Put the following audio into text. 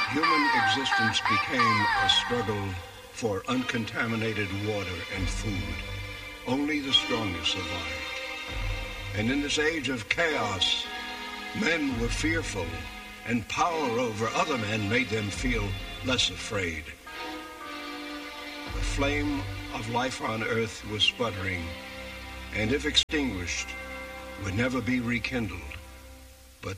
Human existence became a struggle for uncontaminated water and food. Only the strongest survived. And in this age of chaos, men were fearful, and power over other men made them feel less afraid. The flame of life on earth was sputtering, and if extinguished, would never be rekindled.